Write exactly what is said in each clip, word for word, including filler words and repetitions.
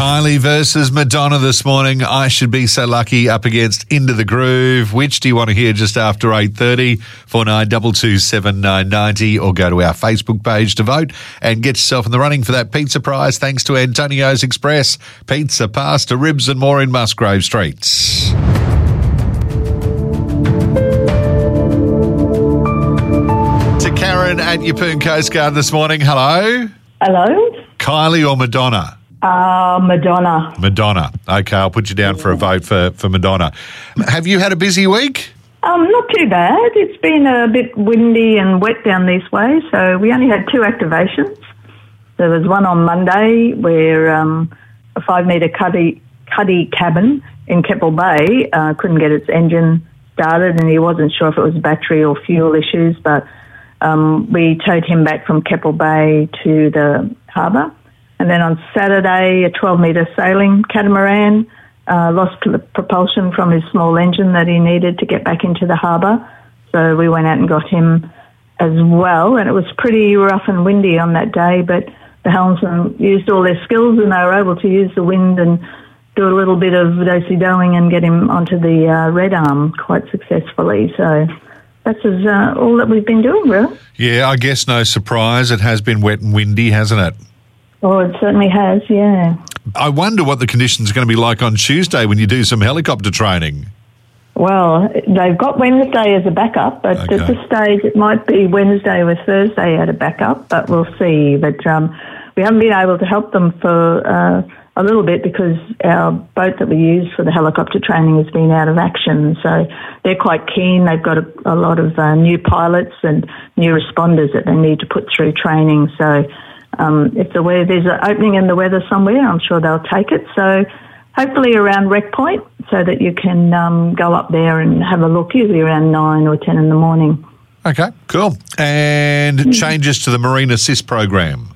Kylie versus Madonna this morning. I Should Be So Lucky up against Into the Groove. Which do you want to hear just after eight thirty? four nine two two seven nine nine zero or go to our Facebook page to vote and get yourself in the running for that pizza prize thanks to Antonio's Express. Pizza, pasta, ribs and more in Musgrave Street. To Karen at Yeppoon Coast Guard this morning. Hello. Hello. Kylie or Madonna? Uh, Madonna. Madonna. Okay, I'll put you down for a vote for, for Madonna. Have you had a busy week? Um, not too bad. It's been a bit windy and wet down this way, so we only had two activations. There was one on Monday where um, a five-metre cuddy, cuddy cabin in Keppel Bay uh, couldn't get its engine started, and he wasn't sure if it was battery or fuel issues, but um, we towed him back from Keppel Bay to the harbour. And then on Saturday, a twelve-metre sailing catamaran uh, lost p- propulsion from his small engine that he needed to get back into the harbour. So we went out and got him as well. And it was pretty rough and windy on that day, but the helmsmen used all their skills and they were able to use the wind and do a little bit of do-si-doing and get him onto the uh, Red Arm quite successfully. So that's uh, all that we've been doing, really. Yeah, I guess no surprise. It has been wet and windy, hasn't it? Oh, it certainly has, yeah. I wonder what the conditions are going to be like on Tuesday when you do some helicopter training. Well, they've got Wednesday as a backup, but Okay. at this stage it might be Wednesday or Thursday at a backup, but we'll see. But um, we haven't been able to help them for uh, a little bit because our boat that we use for the helicopter training has been out of action. So they're quite keen. They've got a, a lot of uh, new pilots and new responders that they need to put through training. So Um, if the weather, there's an opening in the weather somewhere, I'm sure they'll take it. So hopefully around Wreck Point so that you can um, go up there and have a look, usually around nine or ten in the morning. Okay, cool. And mm. changes to the Marine Assist program.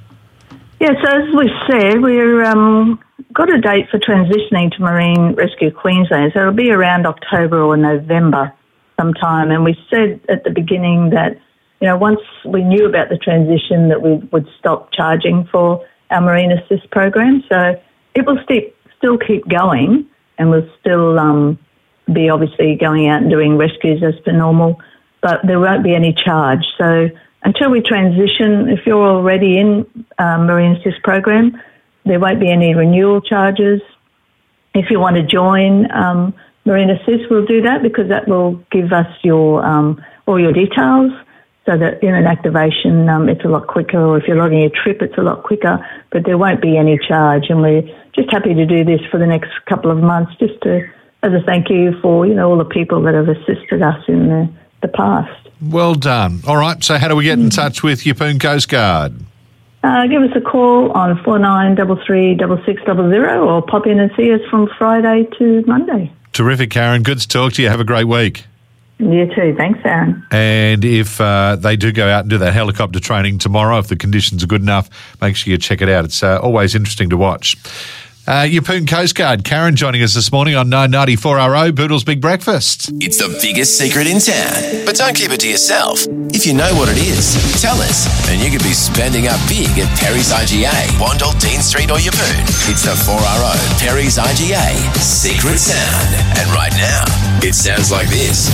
Yes, yeah, so as we said, we've um, got a date for transitioning to Marine Rescue Queensland. So it'll be around October or November sometime. And we said at the beginning that you know, once we knew about the transition that we would stop charging for our Marine Assist program. So it will st- still keep going and we'll still um, be obviously going out and doing rescues as per normal, but there won't be any charge. So until we transition, if you're already in um, Marine Assist program, there won't be any renewal charges. If you want to join um, Marine Assist, we'll do that because that will give us your um, all your details. So that in an activation, um, it's a lot quicker, or if you're logging a trip, it's a lot quicker, but there won't be any charge. And we're just happy to do this for the next couple of months, just to, as a thank you for, you know, all the people that have assisted us in the, the past. Well done. All right, so how do we get in touch with Yeppoon Coast Guard? Uh, give us a call on four nine three three six six zero zero or pop in and see us from Friday to Monday. Terrific, Karen. Good to talk to you. Have a great week. You too. Thanks, Aaron. And if uh, they do go out and do that helicopter training tomorrow, if the conditions are good enough, make sure you check it out. It's uh, always interesting to watch. Uh, Yeppoon Coast Guard, Karen joining us this morning on nine ninety four R O, Boodle's Big Breakfast. It's the biggest secret in town, but don't keep it to yourself. If you know what it is, tell us, and you could be spending up big at Perry's I G A, Wandle, Dean Street or Yeppoon. It's the four R O, Perry's I G A, Secret Sound. And right now, it sounds like this.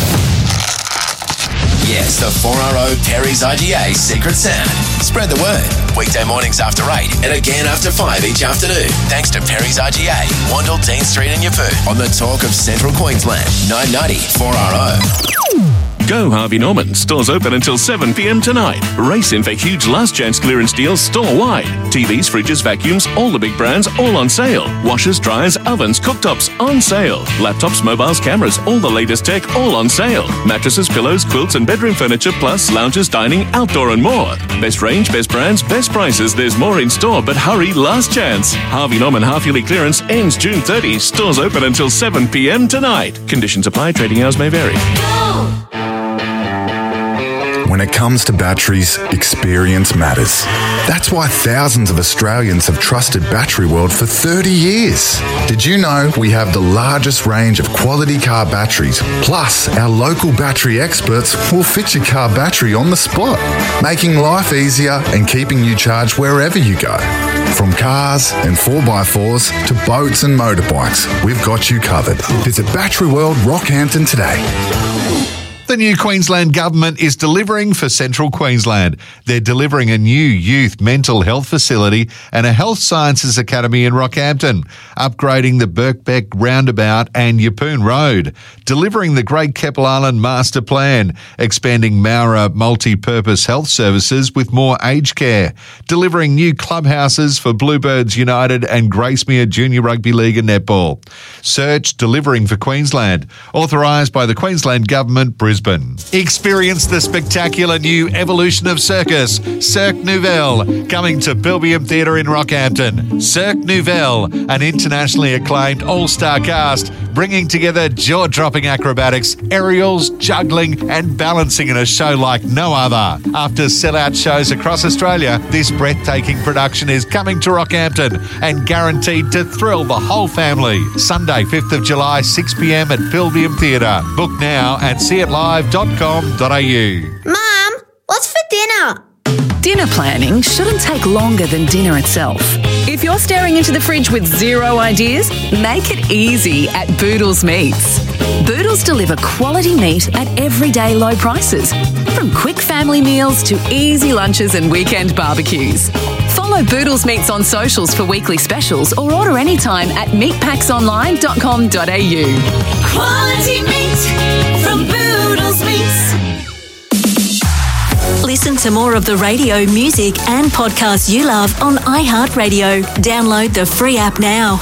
Yes, the four R O Perry's I G A Secret Sound. Spread the word. Weekday mornings after eight and again after five each afternoon. Thanks to Perry's I G A, Wandle, Dean Street and Yeppoon. On the talk of Central Queensland, nine ninety four R O. Go Harvey Norman. Stores open until seven p.m. tonight. Race in for huge last chance clearance deals store-wide. T Vs, fridges, vacuums, all the big brands, all on sale. Washers, dryers, ovens, cooktops, on sale. Laptops, mobiles, cameras, all the latest tech, all on sale. Mattresses, pillows, quilts and bedroom furniture, plus lounges, dining, outdoor and more. Best range, best brands, best prices. There's more in store, but hurry, last chance. Harvey Norman half-yearly clearance ends June thirtieth. Stores open until seven p.m. tonight. Conditions apply. Trading hours may vary. When it comes to batteries, experience matters. That's why thousands of Australians have trusted Battery World for thirty years. Did you know we have the largest range of quality car batteries? Plus, our local battery experts will fit your car battery on the spot, making life easier and keeping you charged wherever you go. From cars and four by fours to boats and motorbikes, we've got you covered. Visit Battery World Rockhampton today. The new Queensland Government is delivering for Central Queensland. They're delivering a new youth mental health facility and a health sciences academy in Rockhampton, upgrading the Birkbeck Roundabout and Yeppoon Road, delivering the Great Keppel Island Master Plan, expanding Mowra multi-purpose health services with more aged care, delivering new clubhouses for Bluebirds United and Gracemere Junior Rugby League and Netball. Search Delivering for Queensland, authorised by the Queensland Government, Brisbane. Experience the spectacular new evolution of circus, Cirque Nouvelle, coming to Pilbeam Theatre in Rockhampton. Cirque Nouvelle, an internationally acclaimed all-star cast, bringing together jaw-dropping acrobatics, aerials, juggling and balancing in a show like no other. After sell-out shows across Australia, this breathtaking production is coming to Rockhampton and guaranteed to thrill the whole family. Sunday, fifth of July, six p m at Pilbeam Theatre. Book now and see it live dot com dot a u. Mum, what's for dinner? Dinner planning shouldn't take longer than dinner itself. If you're staring into the fridge with zero ideas, make it easy at Boodles Meats. Boodles deliver quality meat at everyday low prices, from quick family meals to easy lunches and weekend barbecues. Follow Boodles Meats on socials for weekly specials or order anytime at meat packs online dot com dot a u. Quality meat from Boodles Meats. Listen to more of the radio, music and podcasts you love on iHeartRadio. Download the free app now.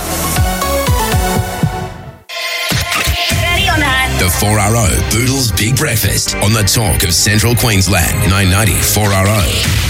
The four R O Boodles Big Breakfast on the talk of Central Queensland, nine ninety four R O.